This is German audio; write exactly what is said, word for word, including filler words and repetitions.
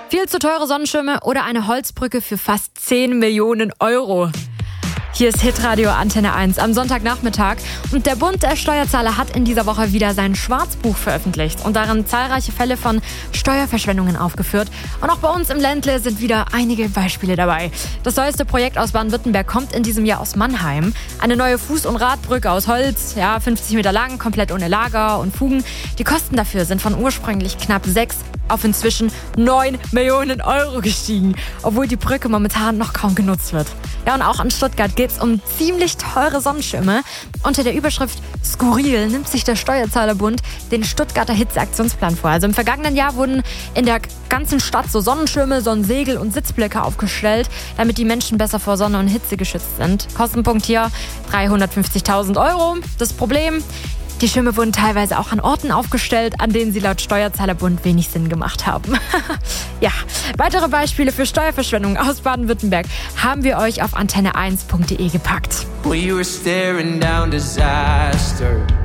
Viel zu teure Sonnenschirme oder eine Holzbrücke für fast zehn Millionen Euro. Hier ist Hitradio Antenne eins am Sonntagnachmittag und der Bund der Steuerzahler hat in dieser Woche wieder sein Schwarzbuch veröffentlicht und darin zahlreiche Fälle von Steuerverschwendungen aufgeführt. Und auch bei uns im Ländle sind wieder einige Beispiele dabei. Das neueste Projekt aus Baden-Württemberg kommt in diesem Jahr aus Mannheim. Eine neue Fuß- und Radbrücke aus Holz, ja, fünfzig Meter lang, komplett ohne Lager und Fugen. Die Kosten dafür sind von ursprünglich knapp sechs auf inzwischen neun Millionen Euro gestiegen, obwohl die Brücke momentan noch kaum genutzt wird. Ja, und auch in Stuttgart geht es um ziemlich teure Sonnenschirme. Unter der Überschrift Skurril nimmt sich der Steuerzahlerbund den Stuttgarter Hitzeaktionsplan vor. Also im vergangenen Jahr wurden in der ganzen Stadt so Sonnenschirme, Sonnensegel und Sitzblöcke aufgestellt, damit die Menschen besser vor Sonne und Hitze geschützt sind. Kostenpunkt hier dreihundertfünfzigtausend Euro. Das Problem: Die Schirme wurden teilweise auch an Orten aufgestellt, an denen sie laut Steuerzahlerbund wenig Sinn gemacht haben. Ja, weitere Beispiele für Steuerverschwendung aus Baden-Württemberg haben wir euch auf antenne eins punkt de gepackt. Well, you were staring down disaster.